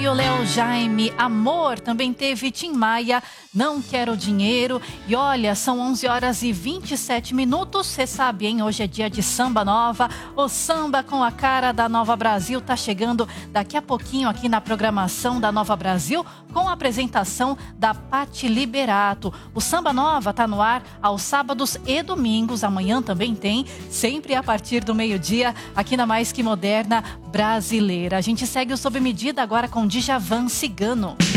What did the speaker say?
E o Léo Jaime, Amor, também teve Tim Maia, Não Quero Dinheiro. E olha, são 11h27. Você sabe, hein? Hoje é dia de Samba Nova. O samba com a cara da Nova Brasil tá chegando daqui a pouquinho aqui na programação da Nova Brasil, com a apresentação da Patti Liberato. O Samba Nova tá no ar aos sábados e domingos. Amanhã também tem, sempre a partir do meio-dia, aqui na Mais Que Moderna Brasileira. A gente segue o Sob Medida agora com Djavan Cigano.